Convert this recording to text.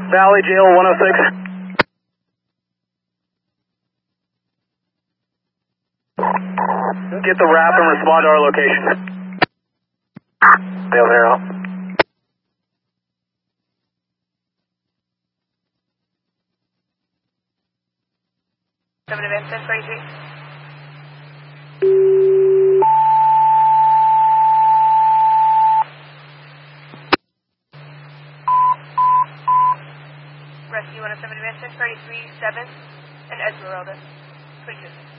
Valley Jail 106. Get the wrap and respond to our location. Dale Zero. Seven event 1033. Rescue 107 event 1033 7 and Esmeralda. 22.